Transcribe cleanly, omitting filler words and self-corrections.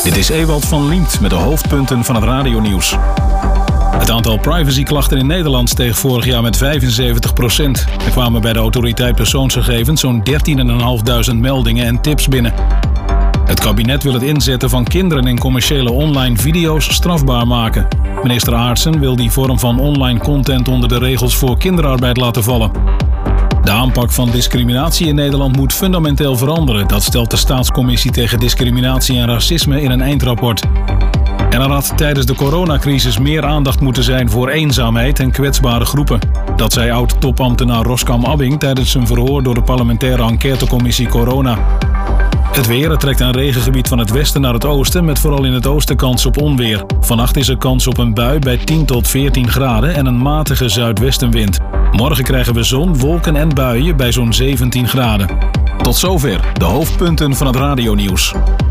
Dit is Ewald van Liemt met de hoofdpunten van het radionieuws. Het aantal privacyklachten in Nederland steeg vorig jaar met 75%. Er kwamen bij de autoriteit persoonsgegevens zo'n 13.500 meldingen en tips binnen. Het kabinet wil het inzetten van kinderen in commerciële online video's strafbaar maken. Minister Aartsen wil die vorm van online content onder de regels voor kinderarbeid laten vallen. De aanpak van discriminatie in Nederland moet fundamenteel veranderen. Dat stelt de Staatscommissie tegen Discriminatie en Racisme in een eindrapport. En er had tijdens de coronacrisis meer aandacht moeten zijn voor eenzaamheid en kwetsbare groepen. Dat zei oud-topambtenaar Roskam Abbing tijdens een verhoor door de parlementaire enquêtecommissie Corona. Het weer, het trekt een regengebied van het westen naar het oosten, met vooral in het oosten kans op onweer. Vannacht is er kans op een bui bij 10 tot 14 graden en een matige zuidwestenwind. Morgen krijgen we zon, wolken en buien bij zo'n 17 graden. Tot zover de hoofdpunten van het radionieuws.